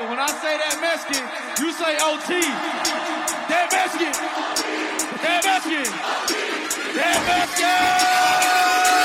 And when I say that Mexican, you say OT. That Mexican. That Mexican. That Mexican.